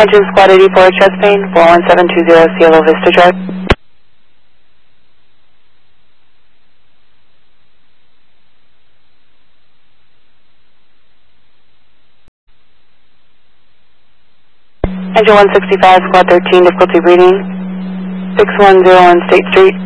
Engine Squad 84 chest pain, 41720 Cielo Vista Drive. Engine 165, Squad 13, difficulty reading, 6101 State Street.